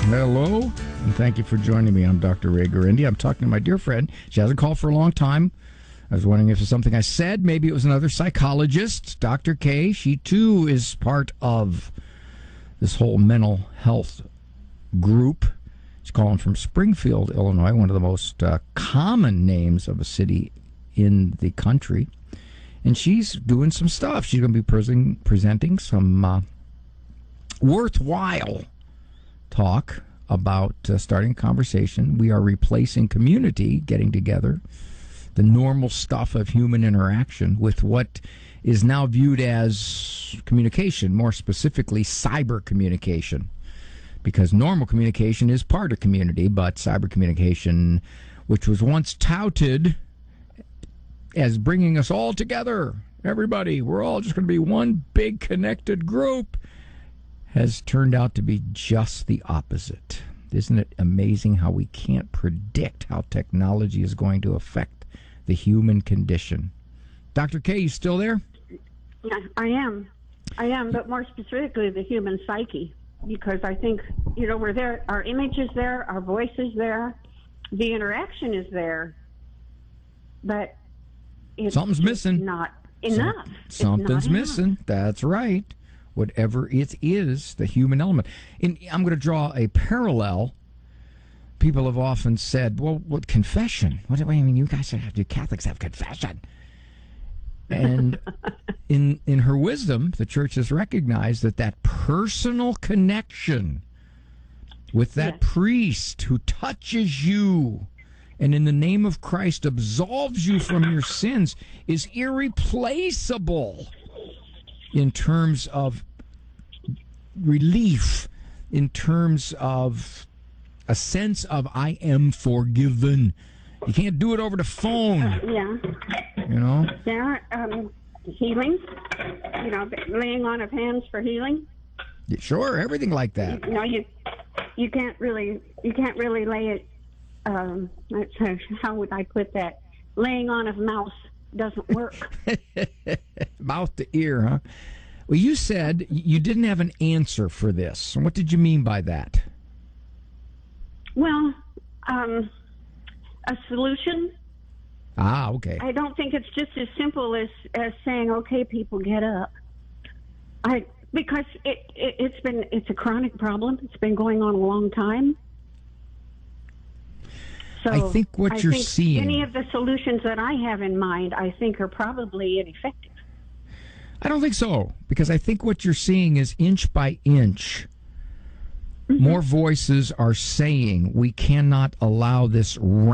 Hello, and thank you for joining me. I'm Dr. Ray Guarendi. I'm talking to my dear friend. She hasn't called for a long time. I was wondering if it's something I said. Maybe it was another psychologist, Dr. K. She, too, is part of this whole mental health group. She's calling from Springfield, Illinois, one of the most common names of a city in the country. And she's doing some stuff. She's going to be presenting some worthwhile talk about starting a conversation. We are replacing community, getting together, the normal stuff of human interaction, with what is now viewed as communication, more specifically cyber communication. Because normal communication is part of community, but cyber communication, which was once touted as bringing us all together, everybody, we're all just going to be one big connected group, has turned out to be just the opposite. Isn't it amazing how we can't predict how technology is going to affect the human condition? Dr. K, you still there? Yeah, I am, but more specifically the human psyche, because I think, we're there, our image is there, our voice is there, the interaction is there, but it's something's missing. Not enough. Something's missing. That's right. Whatever it is, the human element. And I'm going to draw a parallel. People have often said, well, what confession? What do I mean? You guys you Catholics have confession. And in her wisdom, the church has recognized that personal connection with that priest who touches you and in the name of Christ absolves you from your sins is irreplaceable in terms of relief, in terms of a sense of I am forgiven. You can't do it over the phone. Yeah. Yeah, healing, laying on of hands for healing. Sure, everything like that. You can't really lay it, how would I put that? Laying on of mouth doesn't work. Mouth to ear, huh? Well, you said you didn't have an answer for this. What did you mean by that? Well, a solution. Ah, okay. I don't think it's just as simple as saying, okay, people, get up. Because it's a chronic problem. It's been going on a long time. So I think you're seeing, any of the solutions that I have in mind, I think are probably ineffective. I don't think so, because I think what you're seeing is inch by inch, more voices are saying we cannot allow this